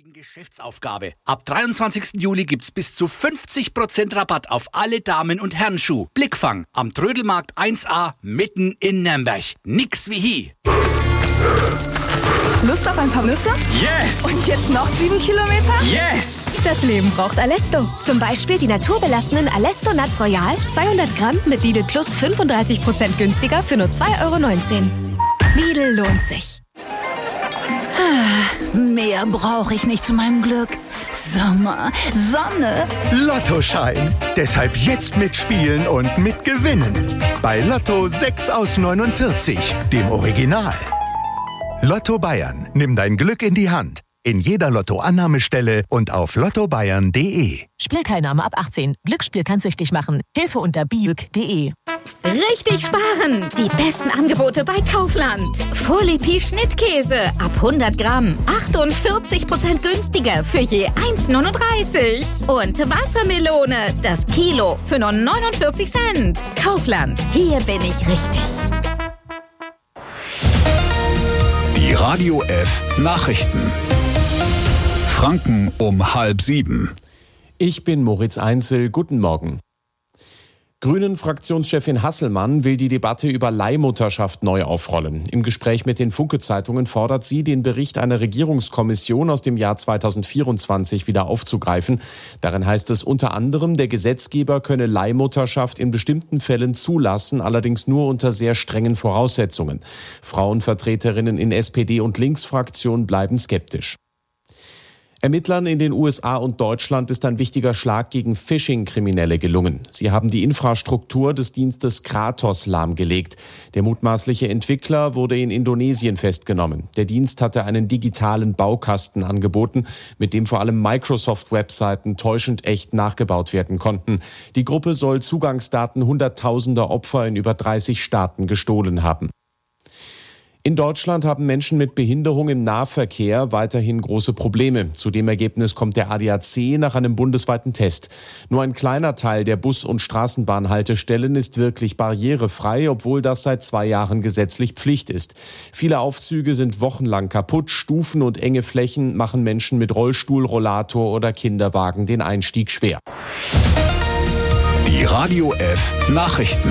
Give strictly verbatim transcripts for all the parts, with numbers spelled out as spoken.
wichtigen Geschäftsaufgabe. Ab dreiundzwanzigsten Juli gibt's bis zu fünfzig Prozent Rabatt auf alle Damen- und Herrenschuh. Blickfang am Trödelmarkt eins a mitten in Nürnberg. Nix wie hier. Lust auf ein paar Nüsse? Yes! Und jetzt noch sieben Kilometer? Yes! Das Leben braucht Alesto. Zum Beispiel die naturbelassenen Alesto Nuts Royal, zweihundert Gramm mit Lidl Plus fünfunddreißig Prozent günstiger für nur zwei Euro neunzehn. Lidl lohnt sich. Mehr brauche ich nicht zu meinem Glück. Sommer, Sonne. Lottoschein. Deshalb jetzt mitspielen und mitgewinnen. Bei Lotto sechs aus neunundvierzig, dem Original. Lotto Bayern. Nimm dein Glück in die Hand. In jeder Lotto-Annahmestelle und auf lotto bayern punkt de. Spielteilnahme ab achtzehn. Glücksspiel kann süchtig machen. Hilfe unter biuk punkt de. Richtig sparen! Die besten Angebote bei Kaufland. Folie Schnittkäse ab hundert Gramm. achtundvierzig Prozent günstiger für je eins neununddreißig. Und Wassermelone, das Kilo für nur neunundvierzig Cent. Kaufland, hier bin ich richtig. Die Radio F Nachrichten. Franken um halb sieben. Ich bin Moritz Einzel. Guten Morgen. Grünen-Fraktionschefin Hasselmann will die Debatte über Leihmutterschaft neu aufrollen. Im Gespräch mit den Funke-Zeitungen fordert sie, den Bericht einer Regierungskommission aus dem Jahr zweitausendvierundzwanzig wieder aufzugreifen. Darin heißt es unter anderem, der Gesetzgeber könne Leihmutterschaft in bestimmten Fällen zulassen, allerdings nur unter sehr strengen Voraussetzungen. Frauenvertreterinnen in S P D und Linksfraktion bleiben skeptisch. Ermittlern in den U S A und Deutschland ist ein wichtiger Schlag gegen Phishing-Kriminelle gelungen. Sie haben die Infrastruktur des Dienstes Kratos lahmgelegt. Der mutmaßliche Entwickler wurde in Indonesien festgenommen. Der Dienst hatte einen digitalen Baukasten angeboten, mit dem vor allem Microsoft-Webseiten täuschend echt nachgebaut werden konnten. Die Gruppe soll Zugangsdaten hunderttausender Opfer in über dreißig Staaten gestohlen haben. In Deutschland haben Menschen mit Behinderung im Nahverkehr weiterhin große Probleme. Zu dem Ergebnis kommt der A D A C nach einem bundesweiten Test. Nur ein kleiner Teil der Bus- und Straßenbahnhaltestellen ist wirklich barrierefrei, obwohl das seit zwei Jahren gesetzlich Pflicht ist. Viele Aufzüge sind wochenlang kaputt. Stufen und enge Flächen machen Menschen mit Rollstuhl, Rollator oder Kinderwagen den Einstieg schwer. Die Radio F Nachrichten.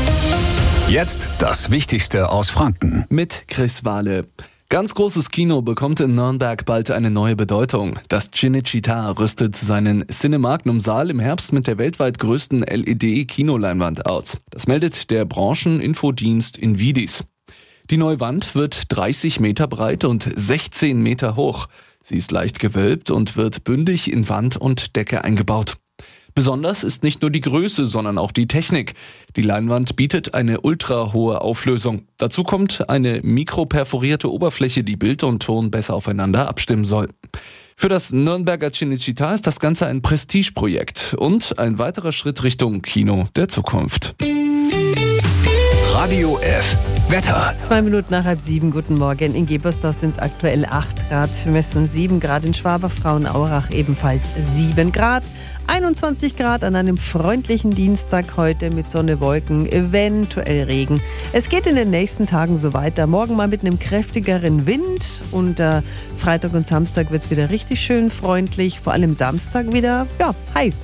Jetzt das Wichtigste aus Franken. Mit Chris Wahle. Ganz großes Kino bekommt in Nürnberg bald eine neue Bedeutung. Das Cinecittà rüstet seinen Cinemagnum-Saal im Herbst mit der weltweit größten L E D-Kinoleinwand aus. Das meldet der Brancheninfodienst Invidis. Die neue Wand wird dreißig Meter breit und sechzehn Meter hoch. Sie ist leicht gewölbt und wird bündig in Wand und Decke eingebaut. Besonders ist nicht nur die Größe, sondern auch die Technik. Die Leinwand bietet eine ultrahohe Auflösung. Dazu kommt eine mikroperforierte Oberfläche, die Bild und Ton besser aufeinander abstimmen soll. Für das Nürnberger Cinecittà ist das Ganze ein Prestigeprojekt und ein weiterer Schritt Richtung Kino der Zukunft. Radio F Wetter. Zwei Minuten nach halb sieben, guten Morgen. In Gebersdorf sind es aktuell acht Grad, messen sieben Grad in Schwaber-Frauenaurach, ebenfalls sieben Grad. einundzwanzig Grad an einem freundlichen Dienstag heute mit Sonne, Wolken, eventuell Regen. Es geht in den nächsten Tagen so weiter. Morgen mal mit einem kräftigeren Wind und äh, Freitag und Samstag wird es wieder richtig schön freundlich. Vor allem Samstag wieder, ja, heiß.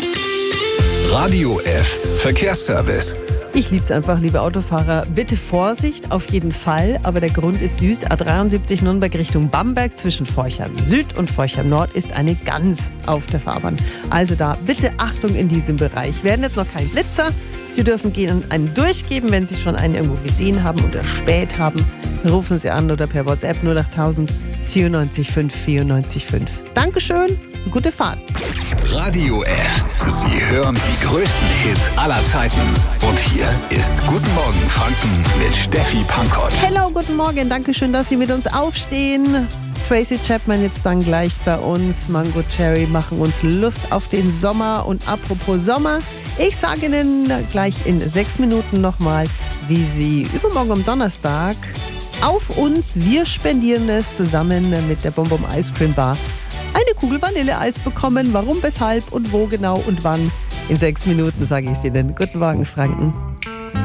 Radio F Verkehrsservice. Ich lieb's einfach, liebe Autofahrer. Bitte Vorsicht, auf jeden Fall. Aber der Grund ist süß. A dreiundsiebzig Nürnberg Richtung Bamberg zwischen Forchheim Süd und Forchheim Nord ist eine Gans auf der Fahrbahn. Also da bitte Achtung in diesem Bereich. Wir werden jetzt noch kein Blitzer. Sie dürfen gerne einen durchgeben, wenn Sie schon einen irgendwo gesehen haben oder spät haben. Rufen Sie an oder per WhatsApp null achttausend vierundneunzig fünf vierundneunzig fünf. Dankeschön, gute Fahrt. Radio F. Sie hören die größten Hits aller Zeiten. Und hier ist Guten Morgen Franken mit Steffi Pankott. Hello, guten Morgen. Dankeschön, dass Sie mit uns aufstehen. Tracy Chapman jetzt dann gleich bei uns. Mango Cherry machen uns Lust auf den Sommer. Und apropos Sommer, ich sage Ihnen gleich in sechs Minuten nochmal, wie Sie übermorgen am Donnerstag auf uns, wir spendieren es zusammen mit der Bonbon Ice Cream Bar, eine Kugel Vanilleeis bekommen. Warum, weshalb und wo genau und wann. In sechs Minuten sage ich es Ihnen. Guten Morgen, Franken.